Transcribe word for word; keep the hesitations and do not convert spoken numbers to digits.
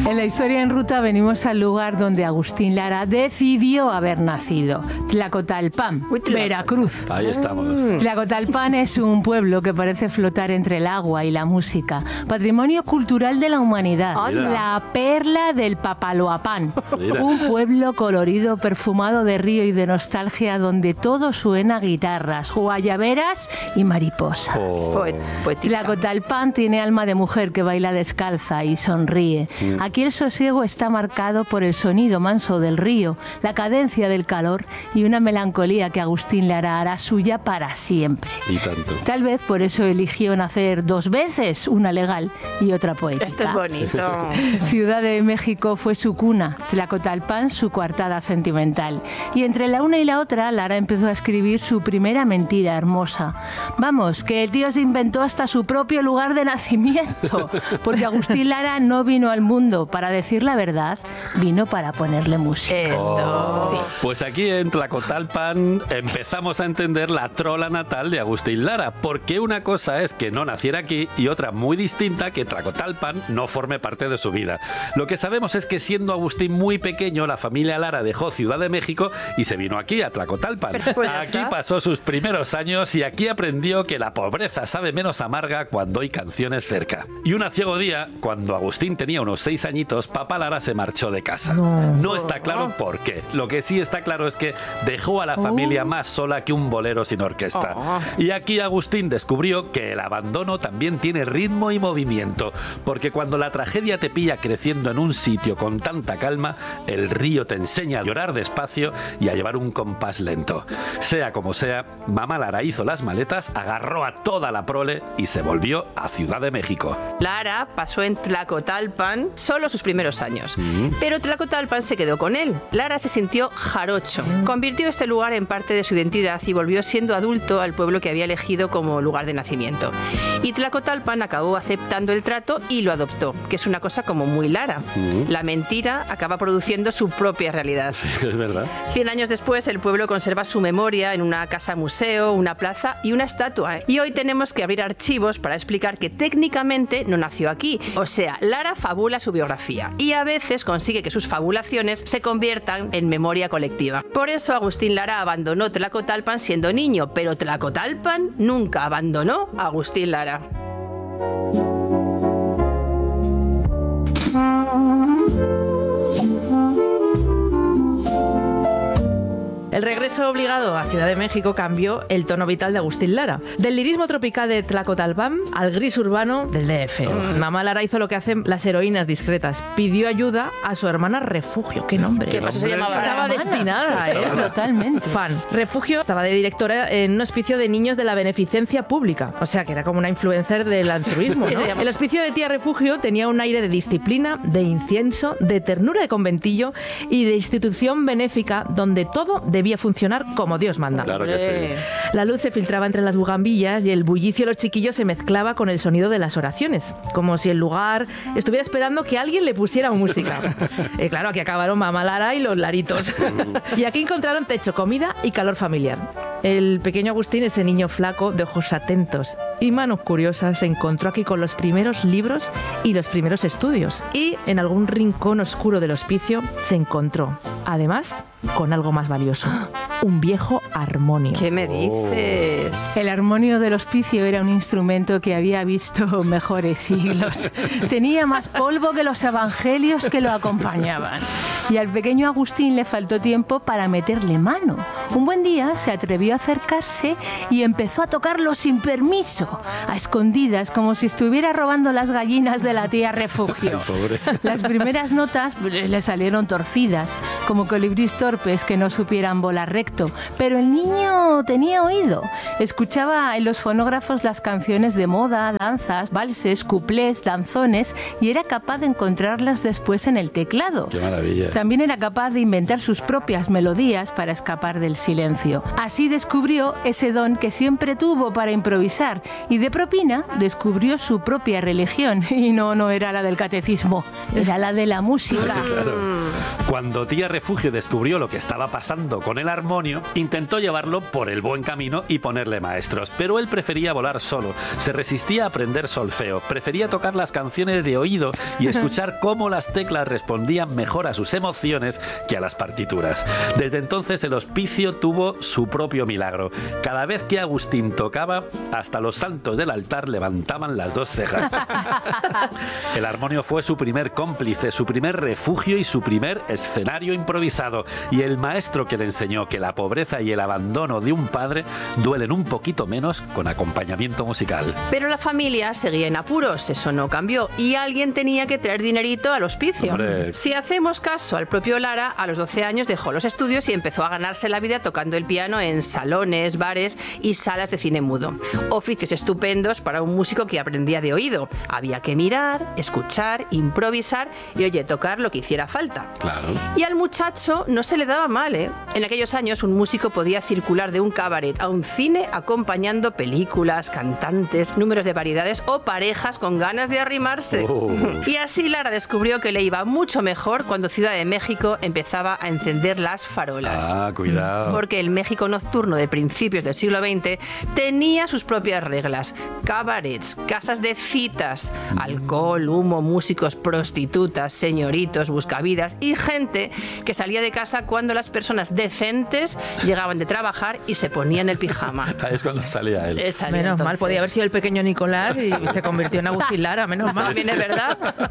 En la historia en ruta venimos al lugar donde Agustín Lara decidió haber nacido, Tlacotalpan, Uy, Veracruz. Ahí estamos. Tlacotalpan es un pueblo que parece flotar entre el agua y la música. Patrimonio cultural de la humanidad. Mira. La perla del Papaloapan. Mira. Un pueblo colorido, perfumado de río y de nostalgia, donde todo suena a guitarras, guayaberas y mariposas. Oh. Tlacotalpan tiene alma de mujer que baila descalza y sonríe. Mm. Aquí el sosiego está marcado por el sonido manso del río, la cadencia del calor y una melancolía que Agustín Lara hará suya para siempre. Y tanto. Tal vez por eso eligió nacer dos veces, una legal y otra poética. Esto es bonito. Ciudad de México fue su cuna, Tlacotalpan su coartada sentimental. Y entre la una y la otra, Lara empezó a escribir su primera mentira hermosa. Vamos, que el tío se inventó hasta su propio lugar de nacimiento, porque Agustín Lara no vino al mundo para decir la verdad, vino para ponerle música. Esto. Oh. Sí. Pues aquí en Tlacotalpan empezamos a entender la trola natal de Agustín Lara, porque una cosa es que no naciera aquí y otra muy distinta que Tlacotalpan no forme parte de su vida. Lo que sabemos es que siendo Agustín muy pequeño, la familia Lara dejó Ciudad de México y se vino aquí a Tlacotalpan. Pues aquí pasó sus primeros años y aquí aprendió que la pobreza sabe menos amarga cuando hay canciones cerca. Y un aciago día, cuando Agustín tenía unos seis añitos, papá Lara se marchó de casa. No, no está claro por qué. Lo que sí está claro es que dejó a la familia más sola que un bolero sin orquesta. Oh. Y aquí Agustín descubrió que el abandono también tiene ritmo y movimiento, porque cuando la tragedia te pilla creciendo en un sitio con tanta calma, el río te enseña a llorar despacio y a llevar un compás lento. Sea como sea, mamá Lara hizo las maletas, agarró a toda la prole y se volvió a Ciudad de México. Lara pasó en Tlacotalpan solo sus primeros años, mm. pero Tlacotalpan se quedó con él. Lara se sintió jarocho, mm. convirtió este lugar en parte de su identidad y volvió siendo adulto al pueblo que había elegido como lugar de nacimiento. Y Tlacotalpan acabó aceptando el trato y lo adoptó, que es una cosa como muy Lara. Mm. La mentira acaba produciendo su propia realidad. Sí, es verdad. Cien años después, el pueblo conserva su memoria en una casa museo, una plaza y una estatua. Y hoy tenemos que abrir archivos para explicar que técnicamente no nació aquí. O sea, Lara fabula su biografía y a veces consigue que sus fabulaciones se conviertan en memoria colectiva. Por eso Agustín Lara abandonó Tlacotalpan siendo niño, pero Tlacotalpan nunca abandonó a Agustín Lara. El regreso obligado a Ciudad de México cambió el tono vital de Agustín Lara. Del lirismo tropical de Tlacotalpan al gris urbano del D F. Mm. Mamá Lara hizo lo que hacen las heroínas discretas. Pidió ayuda a su hermana Refugio. ¿Qué nombre? ¿Qué pasa? Se llamaba Estaba hermana. destinada a eso. Totalmente. Fan. Refugio estaba de directora en un hospicio de niños de la beneficencia pública. O sea, que era como una influencer del altruismo, ¿no? El hospicio de tía Refugio tenía un aire de disciplina, de incienso, de ternura de conventillo y de institución benéfica donde todo debía funcionar como Dios manda. Claro que sí. La luz se filtraba entre las bugambillas y el bullicio de los chiquillos se mezclaba con el sonido de las oraciones, como si el lugar estuviera esperando que alguien le pusiera música. eh, claro, aquí acabaron mamá Lara y los laritos. Y aquí encontraron techo, comida y calor familiar. El pequeño Agustín, ese niño flaco de ojos atentos y manos curiosas, se encontró aquí con los primeros libros y los primeros estudios. Y en algún rincón oscuro del hospicio se encontró, además, con algo más valioso: un viejo armonio. ¿Qué me dices? El armonio del hospicio era un instrumento que había visto mejores siglos. Tenía más polvo que los evangelios que lo acompañaban. Y al pequeño Agustín le faltó tiempo para meterle mano. Un buen día se atrevió a acercarse y empezó a tocarlo sin permiso, a escondidas, como si estuviera robando las gallinas de la tía Refugio. Las primeras notas le salieron torcidas, como colibrís torpes que no supieran volar recto, pero el niño tenía oído. Escuchaba en los fonógrafos las canciones de moda, danzas, valses, cuplés, danzones, y era capaz de encontrarlas después en el teclado. ¡Qué maravilla! También era capaz de inventar sus propias melodías para escapar del silencio. Así descubrió ese don que siempre tuvo para improvisar, y de propina descubrió su propia religión, y no, no era la del catecismo, era la de la música. Claro. Cuando tía Refugio descubrió lo que estaba pasando con el armonio, intentó llevarlo por el buen camino y ponerle maestros, pero él prefería volar solo, se resistía a aprender solfeo, prefería tocar las canciones de oído y escuchar cómo las teclas respondían mejor a sus emociones que a las partituras. Desde entonces el hospicio tuvo su propio milagro. Cada vez que Agustín tocaba, hasta los santos del altar levantaban las dos cejas. El armonio fue su primer cómplice, su primer refugio y su primer escenario improvisado. Y el maestro que le enseñó que la pobreza y el abandono de un padre duelen un poquito menos con acompañamiento musical. Pero la familia seguía en apuros, eso no cambió. Y alguien tenía que traer dinerito al hospicio. Hombre. Si hacemos caso al propio Lara, a los doce años dejó los estudios y empezó a ganarse la vida tocando el piano en salones, bares y salas de cine mudo. Oficios estupendos para un músico que aprendía de oído. Había que mirar, escuchar, improvisar y, oye, tocar lo que hiciera falta. Claro. Y al muchacho no se le daba mal, ¿eh? En aquellos años un músico podía circular de un cabaret a un cine acompañando películas, cantantes, números de variedades o parejas con ganas de arrimarse. Oh. Y así Lara descubrió que le iba mucho mejor cuando Ciudad de México empezaba a encender las farolas. Ah, cuidado. Porque el México nocturno de principios del siglo veinte tenía sus propias reglas. Cabarets, casas de citas, alcohol, humo, músicos, prostitutas, señoritos, buscavidas y gente que salía de casa cuando las personas decentes llegaban de trabajar y se ponían el pijama. Ahí es cuando salía él. Eh, salía Menos entonces. mal, podía haber sido el pequeño Nicolás y se convirtió en Agustín Lara, menos mal. También es verdad.